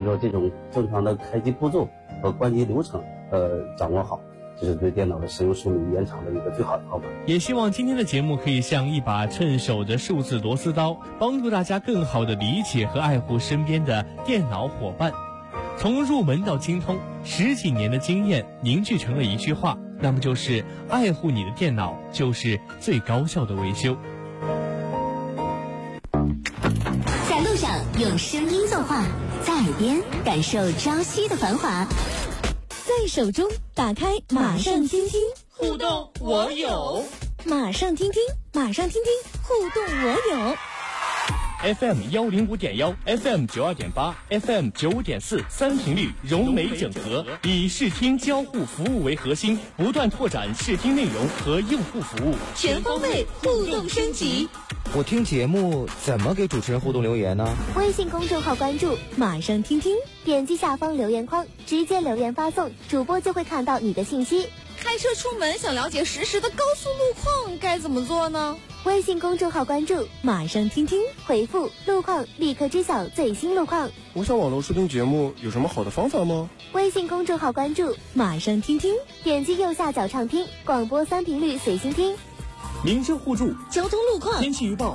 说这种正常的开机步骤和关机流程掌握好，这是对电脑的使用寿命延长的一个最好的方法。 也希望今天的节目可以像一把趁手的数字螺丝刀，帮助大家更好地理解和爱护身边的电脑伙伴。从入门到精通，10几年的经验凝聚成了一句话，那么就是爱护你的电脑就是最高效的维修。 在路上用声音作画，在耳边感受朝夕的繁华，在手中打开马上听听， 互动我有， 马上听听，马上听听，互动我有。 FM 105.1 FM 92.8 FM 95.43频率融媒整合，以视听交互服务为核心，不断拓展视听内容和用户服务， 全方位互动升级。 我听节目怎么给主持人互动留言呢？ 微信公众号关注马上听听，点击下方留言框，直接留言发送，主播就会看到你的信息。 开车出门想了解实时的高速路况该怎么做呢？ 微信公众号关注马上听听，回复路况立刻知晓最新路况。 我想网络收听节目有什么好的方法吗？ 微信公众号关注马上听听，点击右下角畅听，广播3频率随心听。 明修互助， 交通路况， 天气预报，